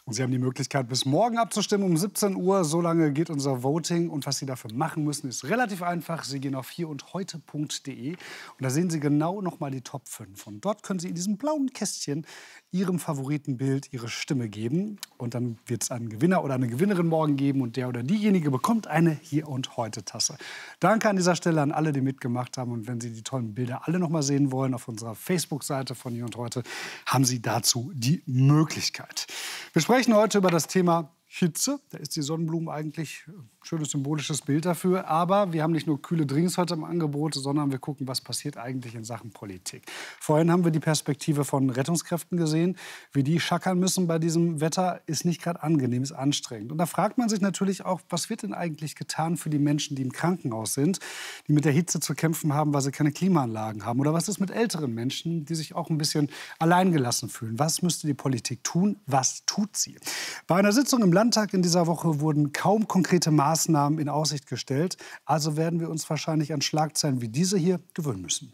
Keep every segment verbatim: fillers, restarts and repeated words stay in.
Und Sie haben die Möglichkeit, bis morgen abzustimmen um siebzehn Uhr. So lange geht unser Voting. Und was Sie dafür machen müssen, ist relativ einfach. Sie gehen auf hier und heute punkt de und da sehen Sie genau noch mal die Top fünf. Und dort können Sie in diesem blauen Kästchen Ihrem Favoritenbild Ihre Stimme geben. Und dann wird es einen Gewinner oder eine Gewinnerin morgen geben. Und der oder diejenige bekommt eine Hier und Heute Tasse. Danke an dieser Stelle an alle, die mitgemacht haben. Und wenn Sie die tollen Bilder alle noch mal sehen wollen, auf unserer Facebook-Seite von Hier und Heute, haben Sie dazu die Möglichkeit. Wir sprechen heute über das Thema Hitze. Da ist die Sonnenblume eigentlich ein schönes symbolisches Bild dafür. Aber wir haben nicht nur kühle Drinks heute im Angebot, sondern wir gucken, was passiert eigentlich in Sachen Politik. Vorhin haben wir die Perspektive von Rettungskräften gesehen. Wie die schackern müssen bei diesem Wetter, ist nicht gerade angenehm, ist anstrengend. Und da fragt man sich natürlich auch, was wird denn eigentlich getan für die Menschen, die im Krankenhaus sind, die mit der Hitze zu kämpfen haben, weil sie keine Klimaanlagen haben? Oder was ist mit älteren Menschen, die sich auch ein bisschen alleingelassen fühlen? Was müsste die Politik tun? Was tut sie? Bei einer Sitzung im Landtag in dieser Woche wurden kaum konkrete Maßnahmen in Aussicht gestellt. Also werden wir uns wahrscheinlich an Schlagzeilen wie diese hier gewöhnen müssen.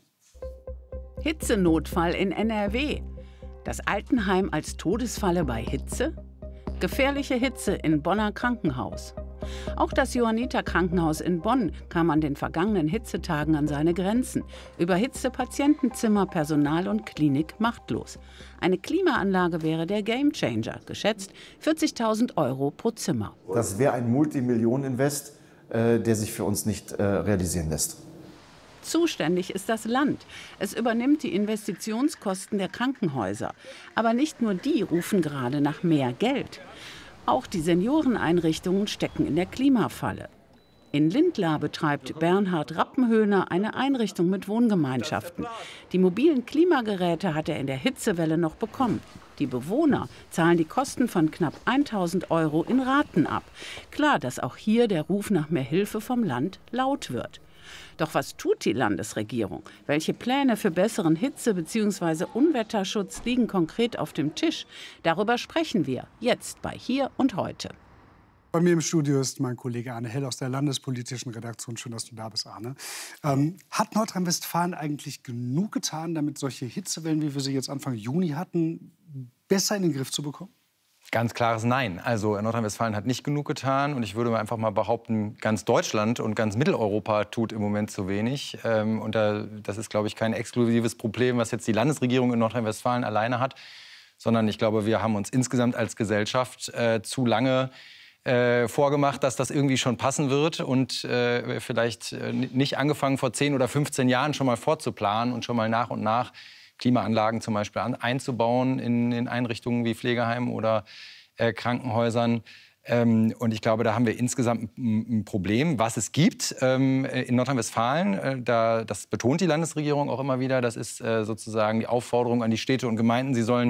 Hitzenotfall in N R W. Das Altenheim als Todesfalle bei Hitze? Gefährliche Hitze in Bonner Krankenhaus. Auch das Johanniter-Krankenhaus in Bonn kam an den vergangenen Hitzetagen an seine Grenzen. Überhitzte Patientenzimmer, Personal und Klinik machtlos. Eine Klimaanlage wäre der Gamechanger, geschätzt vierzigtausend Euro pro Zimmer. Das wäre ein Multimillionen-Invest, äh, der sich für uns nicht äh, realisieren lässt. Zuständig ist das Land. Es übernimmt die Investitionskosten der Krankenhäuser. Aber nicht nur die rufen gerade nach mehr Geld. Auch die Senioreneinrichtungen stecken in der Klimafalle. In Lindlar betreibt Bernhard Rappenhöhner eine Einrichtung mit Wohngemeinschaften. Die mobilen Klimageräte hat er in der Hitzewelle noch bekommen. Die Bewohner zahlen die Kosten von knapp tausend Euro in Raten ab. Klar, dass auch hier der Ruf nach mehr Hilfe vom Land laut wird. Doch was tut die Landesregierung? Welche Pläne für besseren Hitze- bzw. Unwetterschutz liegen konkret auf dem Tisch? Darüber sprechen wir jetzt bei Hier und Heute. Bei mir im Studio ist mein Kollege Arne Hell aus der landespolitischen Redaktion. Schön, dass du da bist, Arne. Ähm, hat Nordrhein-Westfalen eigentlich genug getan, damit solche Hitzewellen, wie wir sie jetzt Anfang Juni hatten, besser in den Griff zu bekommen? Ganz klares Nein. Also Nordrhein-Westfalen hat nicht genug getan. Und ich würde mal einfach mal behaupten, ganz Deutschland und ganz Mitteleuropa tut im Moment zu wenig. Ähm, und da, das ist, glaube ich, kein exklusives Problem, was jetzt die Landesregierung in Nordrhein-Westfalen alleine hat. Sondern ich glaube, wir haben uns insgesamt als Gesellschaft äh, zu lange äh, vorgemacht, dass das irgendwie schon passen wird. Und äh, vielleicht äh, nicht angefangen, vor zehn oder fünfzehn Jahren schon mal vorzuplanen und schon mal nach und nach Klimaanlagen zum Beispiel an, einzubauen in, in Einrichtungen wie Pflegeheimen oder äh, Krankenhäusern. Ähm, und ich glaube, da haben wir insgesamt ein, ein Problem, was es gibt ähm, in Nordrhein-Westfalen. Äh, da, das betont die Landesregierung auch immer wieder. Das ist äh, sozusagen die Aufforderung an die Städte und Gemeinden, sie sollen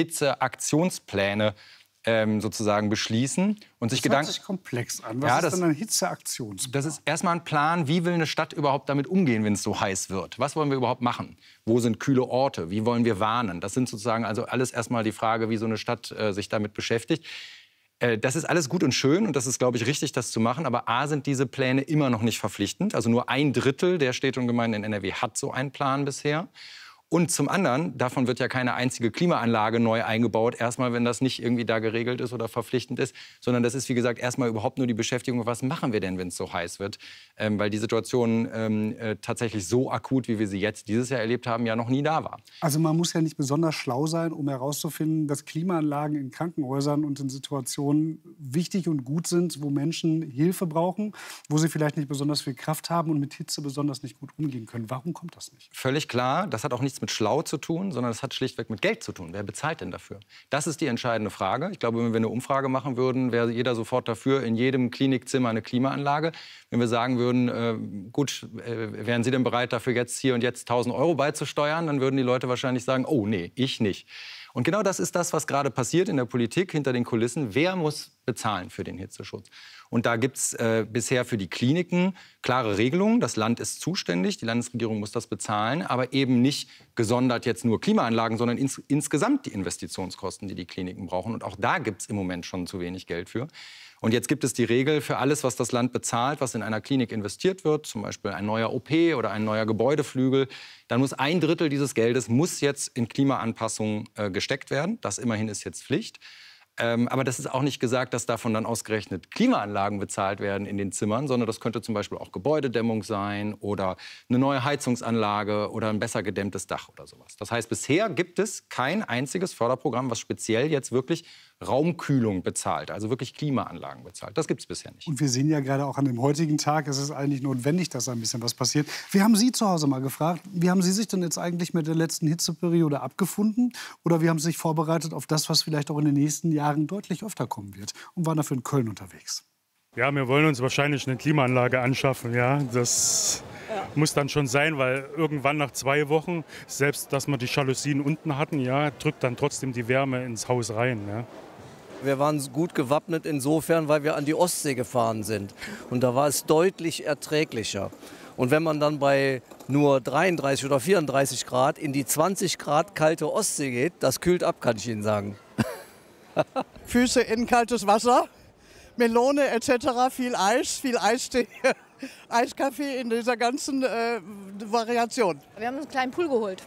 Hitzeaktionspläne ähm, sozusagen beschließen und sich das Gedanken. hört sich komplex an. Was ja, ist das, denn ein Hitzeaktionsplan? Das ist erstmal ein Plan, wie will eine Stadt überhaupt damit umgehen, wenn es so heiß wird? Was wollen wir überhaupt machen? Wo sind kühle Orte? Wie wollen wir warnen? Das sind sozusagen also alles erstmal die Frage, wie so eine Stadt äh, sich damit beschäftigt. Äh, das ist alles gut und schön und das ist, glaube ich, richtig, das zu machen. Aber A, sind diese Pläne immer noch nicht verpflichtend. Also nur ein Drittel der Städte und Gemeinden in N R W hat so einen Plan bisher. Und zum anderen, davon wird ja keine einzige Klimaanlage neu eingebaut, erstmal, wenn das nicht irgendwie da geregelt ist oder verpflichtend ist, sondern das ist, wie gesagt, erstmal überhaupt nur die Beschäftigung, was machen wir denn, wenn es so heiß wird, ähm, weil die Situation ähm, äh, tatsächlich so akut, wie wir sie jetzt dieses Jahr erlebt haben, ja noch nie da war. Also man muss ja nicht besonders schlau sein, um herauszufinden, dass Klimaanlagen in Krankenhäusern und in Situationen wichtig und gut sind, wo Menschen Hilfe brauchen, wo sie vielleicht nicht besonders viel Kraft haben und mit Hitze besonders nicht gut umgehen können. Warum kommt das nicht? Völlig klar, das hat auch nichts mit schlau zu tun, sondern es hat schlichtweg mit Geld zu tun. Wer bezahlt denn dafür? Das ist die entscheidende Frage. Ich glaube, wenn wir eine Umfrage machen würden, wäre jeder sofort dafür, in jedem Klinikzimmer eine Klimaanlage. Wenn wir sagen würden, äh, gut, äh, wären Sie denn bereit, dafür jetzt hier und jetzt tausend Euro beizusteuern, dann würden die Leute wahrscheinlich sagen, oh nee, ich nicht. Und genau das ist das, was gerade passiert in der Politik, hinter den Kulissen. Wer muss bezahlen für den Hitzeschutz? Und da gibt es äh, bisher für die Kliniken klare Regelungen. Das Land ist zuständig, die Landesregierung muss das bezahlen, aber eben nicht gesondert jetzt nur Klimaanlagen, sondern ins, insgesamt die Investitionskosten, die die Kliniken brauchen. Und auch da gibt es im Moment schon zu wenig Geld für. Und jetzt gibt es die Regel für alles, was das Land bezahlt, was in einer Klinik investiert wird, zum Beispiel ein neuer O P oder ein neuer Gebäudeflügel, dann muss ein Drittel dieses Geldes muss jetzt in Klimaanpassungen äh, gesteckt werden. Das immerhin ist jetzt Pflicht. Ähm, aber das ist auch nicht gesagt, dass davon dann ausgerechnet Klimaanlagen bezahlt werden in den Zimmern, sondern das könnte zum Beispiel auch Gebäudedämmung sein oder eine neue Heizungsanlage oder ein besser gedämmtes Dach oder sowas. Das heißt, bisher gibt es kein einziges Förderprogramm, was speziell jetzt wirklich Raumkühlung bezahlt, also wirklich Klimaanlagen bezahlt. Das gibt es bisher nicht. Und wir sehen ja gerade auch an dem heutigen Tag, es ist eigentlich notwendig, dass ein bisschen was passiert. Wir haben Sie zu Hause mal gefragt, wie haben Sie sich denn jetzt eigentlich mit der letzten Hitzeperiode abgefunden? Oder wie haben Sie sich vorbereitet auf das, was vielleicht auch in den nächsten Jahren deutlich öfter kommen wird? Und waren dafür in Köln unterwegs. Ja, wir wollen uns wahrscheinlich eine Klimaanlage anschaffen. Ja, das ja. muss dann schon sein, weil irgendwann nach zwei Wochen, selbst dass wir die Jalousien unten hatten, ja, drückt dann trotzdem die Wärme ins Haus rein. Ja. Wir waren gut gewappnet insofern, weil wir an die Ostsee gefahren sind. Und da war es deutlich erträglicher. Und wenn man dann bei nur dreiunddreißig oder vierunddreißig Grad in die zwanzig Grad kalte Ostsee geht, das kühlt ab, kann ich Ihnen sagen. Füße in kaltes Wasser, Melone et cetera, viel Eis, viel Eistee, Eiskaffee in dieser ganzen äh, Variation. Wir haben uns einen kleinen Pool geholt.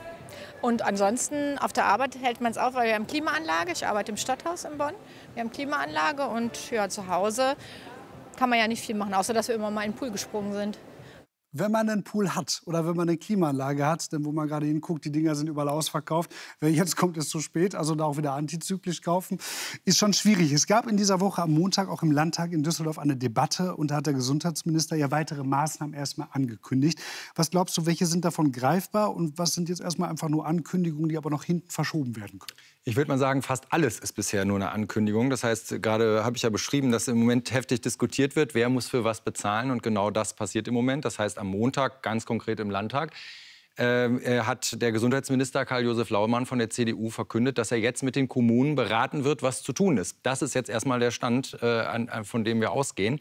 Und ansonsten auf der Arbeit hält man es auf, weil wir haben Klimaanlage. Ich arbeite im Stadthaus in Bonn. Wir haben Klimaanlage und ja, zu Hause kann man ja nicht viel machen, außer dass wir immer mal in den Pool gesprungen sind. Wenn man einen Pool hat oder wenn man eine Klimaanlage hat, denn wo man gerade hinguckt, die Dinger sind überall ausverkauft. Jetzt kommt es zu spät, also da auch wieder antizyklisch kaufen, ist schon schwierig. Es gab in dieser Woche am Montag auch im Landtag in Düsseldorf eine Debatte und da hat der Gesundheitsminister ja weitere Maßnahmen erstmal angekündigt. Was glaubst du, welche sind davon greifbar und was sind jetzt erstmal einfach nur Ankündigungen, die aber noch hinten verschoben werden können? Ich würde mal sagen, fast alles ist bisher nur eine Ankündigung. Das heißt, gerade habe ich ja beschrieben, dass im Moment heftig diskutiert wird, wer muss für was bezahlen. Und genau das passiert im Moment. Das heißt, am Montag, ganz konkret im Landtag, äh, hat der Gesundheitsminister Karl-Josef Laumann von der C D U verkündet, dass er jetzt mit den Kommunen beraten wird, was zu tun ist. Das ist jetzt erstmal der Stand, äh, an, von dem wir ausgehen.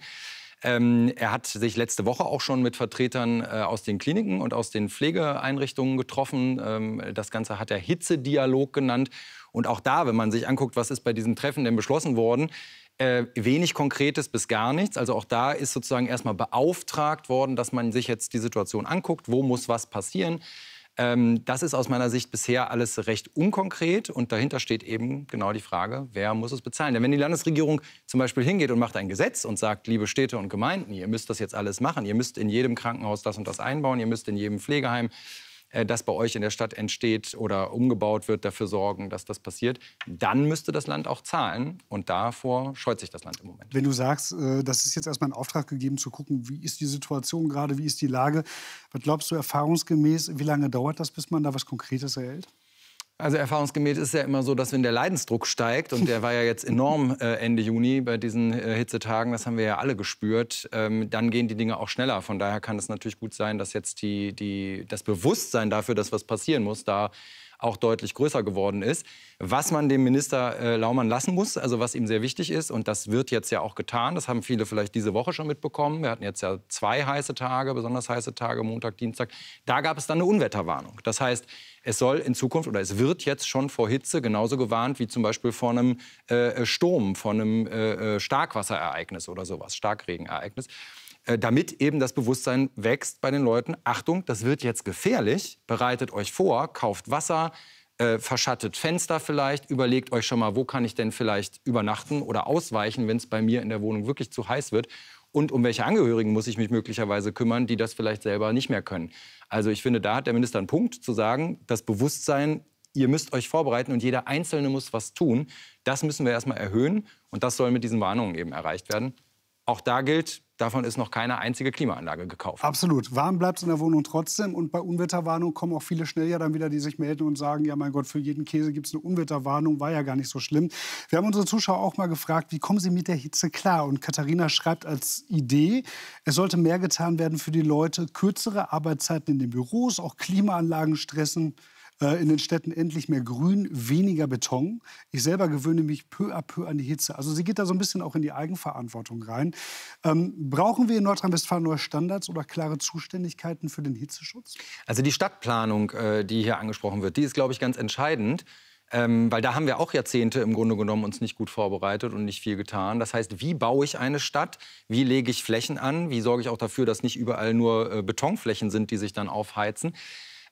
Ähm, er hat sich letzte Woche auch schon mit Vertretern äh, aus den Kliniken und aus den Pflegeeinrichtungen getroffen. Ähm, das Ganze hat er Hitzedialog genannt. Und auch da, wenn man sich anguckt, was ist bei diesem Treffen denn beschlossen worden, äh, wenig Konkretes bis gar nichts. Also auch da ist sozusagen erstmal beauftragt worden, dass man sich jetzt die Situation anguckt, wo muss was passieren. Ähm, das ist aus meiner Sicht bisher alles recht unkonkret und dahinter steht eben genau die Frage, wer muss es bezahlen? Denn wenn die Landesregierung zum Beispiel hingeht und macht ein Gesetz und sagt, liebe Städte und Gemeinden, ihr müsst das jetzt alles machen, ihr müsst in jedem Krankenhaus das und das einbauen, ihr müsst in jedem Pflegeheim, äh, das bei euch in der Stadt entsteht oder umgebaut wird, dafür sorgen, dass das passiert, dann müsste das Land auch zahlen und davor scheut sich das Land im Moment. Wenn du sagst, äh, das ist jetzt erstmal ein Auftrag gegeben, zu gucken, wie ist die Situation gerade, wie ist die Lage, was glaubst du erfahrungsgemäß, wie lange dauert das, bis man da was Konkretes erhält? Also erfahrungsgemäß ist ja immer so, dass wenn der Leidensdruck steigt, und der war ja jetzt enorm äh, Ende Juni bei diesen äh, Hitzetagen, das haben wir ja alle gespürt, ähm, dann gehen die Dinge auch schneller. Von daher kann es natürlich gut sein, dass jetzt die, die, das Bewusstsein dafür, dass was passieren muss, da auch deutlich größer geworden ist. Was man dem Minister äh, Laumann lassen muss, also was ihm sehr wichtig ist, und das wird jetzt ja auch getan, das haben viele vielleicht diese Woche schon mitbekommen. Wir hatten jetzt ja zwei heiße Tage, besonders heiße Tage, Montag, Dienstag. Da gab es dann eine Unwetterwarnung. Das heißt, es soll in Zukunft oder es wird jetzt schon vor Hitze genauso gewarnt wie zum Beispiel vor einem äh, Sturm, vor einem äh, Starkwasserereignis oder sowas, Starkregenereignis. Äh, damit eben das Bewusstsein wächst bei den Leuten. Achtung, das wird jetzt gefährlich. Bereitet euch vor, kauft Wasser, äh, verschattet Fenster vielleicht. Überlegt euch schon mal, wo kann ich denn vielleicht übernachten oder ausweichen, wenn es bei mir in der Wohnung wirklich zu heiß wird. Und um welche Angehörigen muss ich mich möglicherweise kümmern, die das vielleicht selber nicht mehr können. Also ich finde, da hat der Minister einen Punkt, zu sagen, das Bewusstsein, ihr müsst euch vorbereiten und jeder Einzelne muss was tun. Das müssen wir erstmal erhöhen und das soll mit diesen Warnungen eben erreicht werden. Auch da gilt, davon ist noch keine einzige Klimaanlage gekauft. Absolut. Warm bleibt es in der Wohnung trotzdem. Und bei Unwetterwarnung kommen auch viele schnell ja dann wieder, die sich melden und sagen, ja mein Gott, für jeden Käse gibt es eine Unwetterwarnung, war ja gar nicht so schlimm. Wir haben unsere Zuschauer auch mal gefragt, wie kommen sie mit der Hitze klar? Und Katharina schreibt als Idee, es sollte mehr getan werden für die Leute, kürzere Arbeitszeiten in den Büros, auch Klimaanlagen stressen. In den Städten endlich mehr Grün, weniger Beton. Ich selber gewöhne mich peu à peu an die Hitze. Also sie geht da so ein bisschen auch in die Eigenverantwortung rein. Ähm, brauchen wir in Nordrhein-Westfalen neue Standards oder klare Zuständigkeiten für den Hitzeschutz? Also die Stadtplanung, äh, die hier angesprochen wird, die ist, glaube ich, ganz entscheidend. Ähm, weil da haben wir auch Jahrzehnte im Grunde genommen uns nicht gut vorbereitet und nicht viel getan. Das heißt, wie baue ich eine Stadt? Wie lege ich Flächen an? Wie sorge ich auch dafür, dass nicht überall nur äh, Betonflächen sind, die sich dann aufheizen?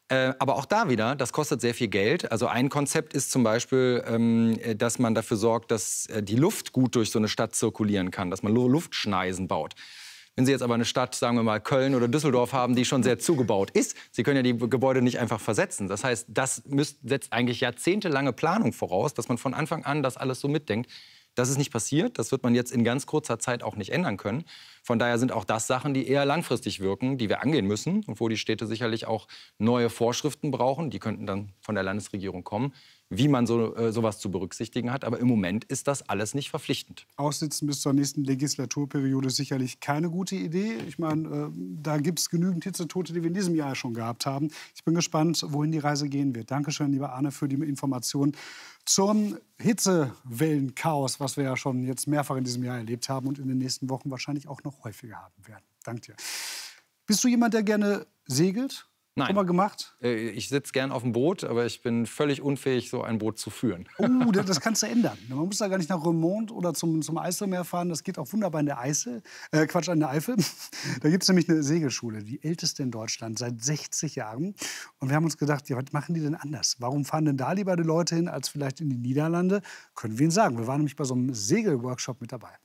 Äh, aber auch da wieder, das kostet sehr viel Geld. Also ein Konzept ist zum Beispiel, ähm, dass man dafür sorgt, dass äh, die Luft gut durch so eine Stadt zirkulieren kann, dass man Luftschneisen baut. Wenn Sie jetzt aber eine Stadt, sagen wir mal Köln oder Düsseldorf haben, die schon sehr zugebaut ist, Sie können ja die Gebäude nicht einfach versetzen. Das heißt, das müsst, setzt eigentlich jahrzehntelange Planung voraus, dass man von Anfang an das alles so mitdenkt. Das ist nicht passiert. Das wird man jetzt in ganz kurzer Zeit auch nicht ändern können. Von daher sind auch das Sachen, die eher langfristig wirken, die wir angehen müssen und wo die Städte sicherlich auch neue Vorschriften brauchen. Die könnten dann von der Landesregierung kommen, wie man so, äh, sowas zu berücksichtigen hat. Aber im Moment ist das alles nicht verpflichtend. Aussitzen bis zur nächsten Legislaturperiode ist sicherlich keine gute Idee. Ich meine, äh, da gibt es genügend Hitzetote, die wir in diesem Jahr schon gehabt haben. Ich bin gespannt, wohin die Reise gehen wird. Dankeschön, lieber Arne, für die Informationen zum Hitzewellenchaos, was wir ja schon jetzt mehrfach in diesem Jahr erlebt haben und in den nächsten Wochen wahrscheinlich auch noch häufiger haben werden. Danke dir. Bist du jemand, der gerne segelt? Nein. Schon mal gemacht? Äh, Ich sitze gern auf dem Boot, aber ich bin völlig unfähig, so ein Boot zu führen. Oh, das das kannst du ändern. Man muss da gar nicht nach Remont oder zum, zum Eiselmeer fahren. Das geht auch wunderbar in der Eisel. Äh, Quatsch, in der Eifel. Da gibt es nämlich eine Segelschule, die älteste in Deutschland, seit sechzig Jahren. Und wir haben uns gedacht, ja, was machen die denn anders? Warum fahren denn da lieber die Leute hin, als vielleicht in die Niederlande? Können wir Ihnen sagen. Wir waren nämlich bei so einem Segelworkshop mit dabei.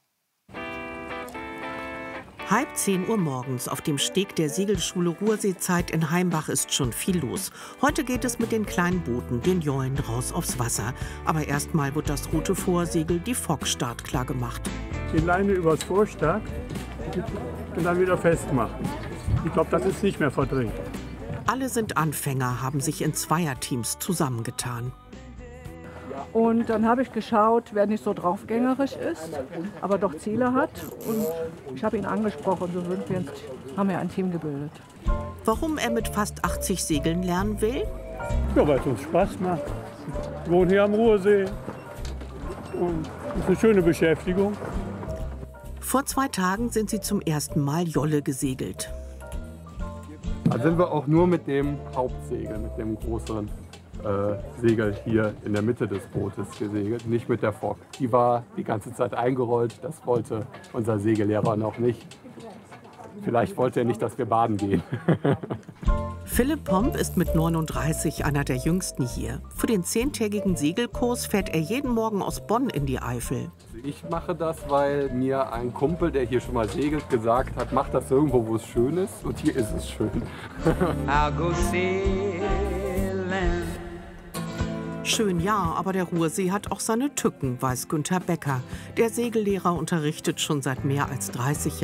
Halb zehn Uhr morgens auf dem Steg der Segelschule Ruhrseezeit in Heimbach ist schon viel los. Heute geht es mit den kleinen Booten, den Jollen, raus aufs Wasser. Aber erstmal wird das rote Vorsegel, die Fock, startklar gemacht. Die Leine übers Vorstag und dann wieder festmachen. Ich glaube, das ist nicht mehr verdrängt. Alle sind Anfänger, haben sich in Zweierteams zusammengetan. Und dann habe ich geschaut, wer nicht so draufgängerisch ist, aber doch Ziele hat. Und ich habe ihn angesprochen, so sind wir, haben wir ein Team gebildet. Warum er mit fast achtzig Segeln lernen will? Ja, weil es uns Spaß macht. Wir wohnen hier am Ruhrsee und es ist eine schöne Beschäftigung. Vor zwei Tagen sind sie zum ersten Mal Jolle gesegelt. Da sind wir auch nur mit dem Hauptsegel, mit dem größeren äh, Segel hier in der Mitte des Bootes gesegelt, nicht mit der Fock. Die war die ganze Zeit eingerollt, das wollte unser Segellehrer noch nicht. Vielleicht wollte er nicht, dass wir baden gehen. Philipp Pomp ist mit neununddreißig einer der jüngsten hier. Für den zehntägigen Segelkurs fährt er jeden Morgen aus Bonn in die Eifel. Ich mache das, weil mir ein Kumpel, der hier schon mal segelt, gesagt hat, mach das irgendwo, wo es schön ist. Und hier ist es schön. Schön ja, aber der Ruhrsee hat auch seine Tücken, weiß Günther Becker. Der Segellehrer unterrichtet schon seit mehr als dreißig Jahren.